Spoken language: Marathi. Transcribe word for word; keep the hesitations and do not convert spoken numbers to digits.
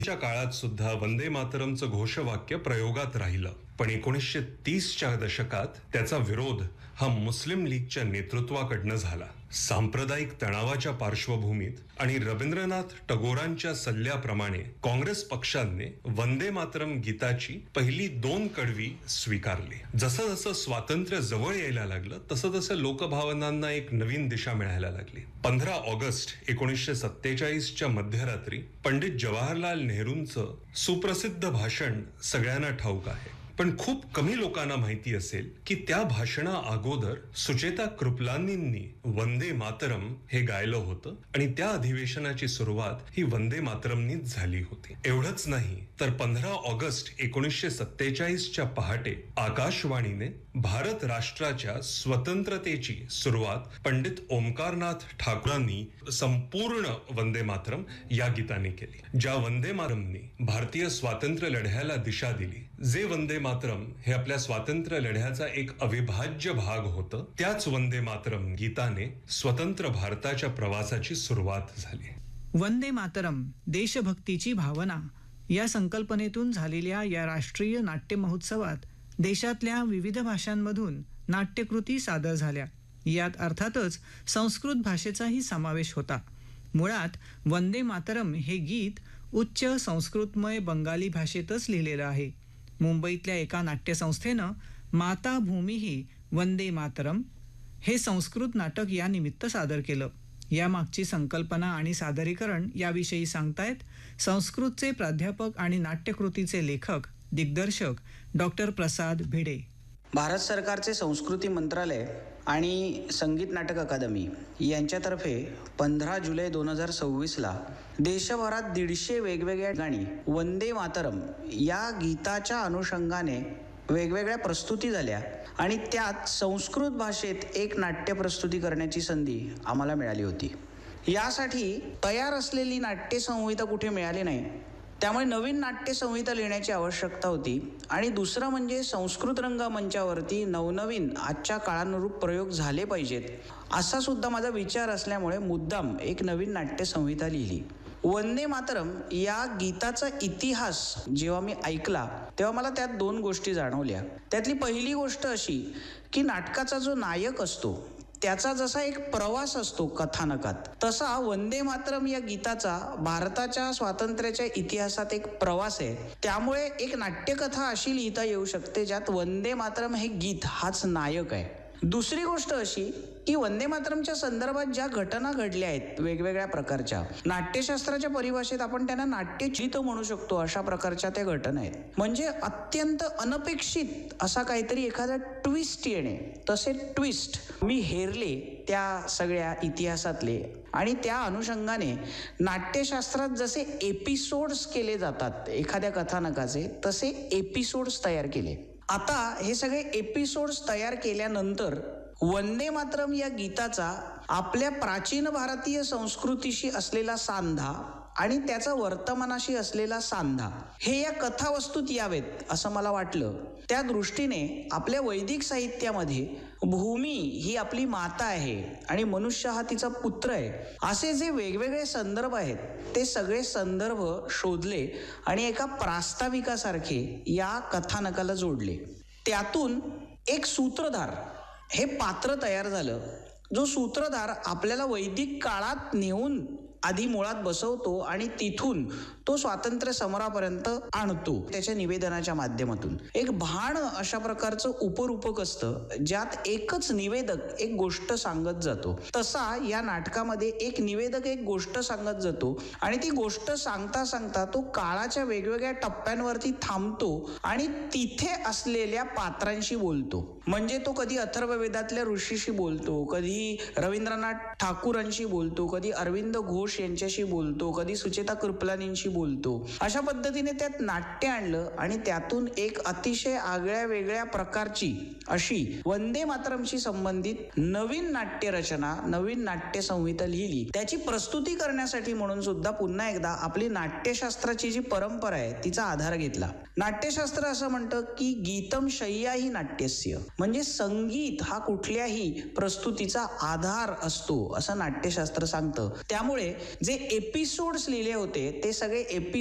च्या काळात सुद्धा वंदे मातरमचं घोषवाक्य प्रयोगात राहिलं, पण एकोणीसशे तीसच्या दशकात त्याचा विरोध हा मुस्लिम लीगच्या नेतृत्वाकडनं झाला. सांप्रदायिक तणावाच्या पार्श्वभूमीत आणि रवींद्रनाथ टागोरांच्या सल्ल्याप्रमाणे काँग्रेस पक्षाने वंदे मातरम गीताची पहिली दोन कडवी स्वीकारली. जसं जसं स्वातंत्र्य जवळ यायला लागलं तसं तसं लोकभावनांना एक नवीन दिशा मिळायला लागली. पंधरा ऑगस्ट एकोणीसशे सत्तेचाळीसच्या मध्यरात्री पंडित जवाहरलाल नेहरूंचं सुप्रसिद्ध भाषण सगळ्यांना ठाऊक आहे, पण खूप कमी लोकांना माहिती असेल की त्या भाषणा अगोदर सुचेता कृपलानींनी वंदे मातरम हे गायलं होतं आणि त्या अधिवेशनाची सुरुवात ही वंदे मातरमनीच झाली होती. एवढंच नाही तर पंधरा ऑगस्ट एकोणीसशे सत्तेचाळीसच्या पहाटे आकाशवाणीने भारत राष्ट्राच्या स्वतंत्रतेची सुरुवात पंडित ओमकारनाथ ठाकूरांनी संपूर्ण वंदे मातरम या गीताने केली. ज्या वंदे मातरमनी भारतीय स्वातंत्र्य लढ्याला दिशा दिली, जे वंदे मातरम हे आपल्या स्वातंत्र्य लढ्याचा एक अविभाज्य भाग होतं, त्याच वंदे मातरम गीताने स्वतंत्र भारताच्या प्रवासाची सुरुवात झाली. वंदे मातरम देशभक्तीची भावना या संकल्पनेतून झालेल्या या राष्ट्रीय नाट्य महोत्सवात देशातल्या विविध भाषांमधून नाट्यकृती सादर झाल्या. यात अर्थातच संस्कृत भाषेचाही समावेश होता. मुळात वंदे मातरम हे गीत उच्च संस्कृतमय बंगाली भाषेतच लिहिलेलं आहे. मुंबईतल्या एका नाट्यसंस्थेनं माता भूमीही वंदे मातरम हे संस्कृत नाटक या निमित्त सादर केलं. यामागची संकल्पना आणि सादरीकरण याविषयी सांगतायत संस्कृतचे प्राध्यापक आणि नाट्यकृतीचे लेखक दिग्दर्शक डॉक्टर प्रसाद भिडे. भारत सरकारचे संस्कृती मंत्रालय आणि संगीत नाटक अकादमी यांच्यातर्फे पंधरा जुलै दोन हजार सव्वीसला देशभरात दीडशे वेगवेगळ्या ठिकाणी वंदे मातरम या गीताच्या अनुषंगाने वेगवेगळ्या प्रस्तुती झाल्या आणि त्यात संस्कृत भाषेत एक नाट्य प्रस्तुती करण्याची संधी आम्हाला मिळाली होती. यासाठी तयार असलेली नाट्यसंहिता कुठे मिळाली नाही, त्यामुळे नवीन नाट्यसंहिता लिहिण्याची आवश्यकता होती. आणि दुसरं म्हणजे संस्कृत रंगमंचावरती नवनवीन आजच्या काळानुरूप प्रयोग झाले पाहिजेत असा सुद्धा माझा विचार असल्यामुळे मुद्दाम एक नवीन नाट्यसंहिता लिहिली. वंदे मातरम या गीताचा इतिहास जेव्हा मी ऐकला तेव्हा मला त्यात दोन गोष्टी जाणवल्या. त्यातली पहिली गोष्ट अशी की नाटकाचा जो नायक असतो त्याचा जसा एक प्रवास असतो कथानकात, तसा वंदे मातरम या गीताचा भारताच्या स्वातंत्र्याच्या इतिहासात एक प्रवास आहे. त्यामुळे एक नाट्यकथा अशी लिहिता येऊ शकते ज्यात वंदे मातरम हे गीत हाच नायक आहे. दुसरी गोष्ट अशी की वंदे मातरमच्या संदर्भात ज्या घटना घडल्या आहेत वेगवेगळ्या प्रकारच्या, नाट्यशास्त्राच्या परिभाषेत आपण त्यांना नाट्यचित म्हणू शकतो, अशा प्रकारच्या त्या घटना आहेत. म्हणजे अत्यंत अनपेक्षित असा काहीतरी एखादा ट्विस्ट येणे, तसे ट्विस्ट मी हेरले त्या सगळ्या इतिहासातले. आणि त्या अनुषंगाने नाट्यशास्त्रात जसे एपिसोड्स केले जातात एखाद्या कथानकाचे, तसे एपिसोड्स तयार केले. आता हे सगळे एपिसोड्स तयार केल्यानंतर वंदे मातरम या गीताचा आपल्या प्राचीन भारतीय संस्कृतीशी असलेला सांधा आणि त्याचा वर्तमानाशी असलेला सांधा हे या कथावस्तूत यावेत असं मला वाटलं. त्या दृष्टीने आपल्या वैदिक साहित्यामध्ये भूमी ही आपली माता आहे आणि मनुष्य हा तिचा पुत्र आहे, असे जे वेगवेगळे संदर्भ आहेत ते सगळे संदर्भ शोधले आणि एका प्रास्ताविकासारखे या कथानकाला जोडले. त्यातून एक सूत्रधार हे पात्र तयार झालं, जो सूत्रधार आपल्याला वैदिक काळात नेऊन आधी मुळात बसवतो आणि तिथून तो स्वातंत्र्य समरापर्यंत आणतो त्याच्या निवेदनाच्या माध्यमातून. एक भाण अशा प्रकारचं उपरूपक असतं ज्यात एकच निवेदक एक गोष्ट सांगत जातो. तसा या नाटकामध्ये एक निवेदक एक गोष्ट सांगत जातो आणि ती गोष्ट सांगता सांगता तो काळाच्या वेगवेगळ्या टप्प्यांवरती थांबतो आणि तिथे असलेल्या पात्रांशी बोलतो. म्हणजे तो कधी अथर्ववेदातल्या ऋषीशी बोलतो, कधी रवींद्रनाथ ठाकूरांशी बोलतो, कधी अरविंद घोष यांच्याशी बोलतो, कधी सुचेता कृपलानींशी बोलतो. अशा पद्धतीने त्यात नाट्य आणलं आणि त्यातून एक अतिशय आगळ्या वेगळ्या प्रकारची अशी वंदे मातरमशी संबंधित नवीन नाट्य रचना, नवीन नाट्य संहिता लिहिली. त्याची प्रस्तुती करण्यासाठी म्हणून सुद्धा पुन्हा एकदा आपली नाट्यशास्त्राची जी परंपरा आहे तिचा आधार घेतला. नाट्यशास्त्र असं म्हणतं की गीतम शय्या ही नाट्यस्य, म्हणजे संगीत हा कुठल्याही प्रस्तुतीचा आधार असतो असं नाट्यशास्त्र सांगतं. त्यामुळे जे एपिसोड्स लिहिले होते ते सगळे एपिसोड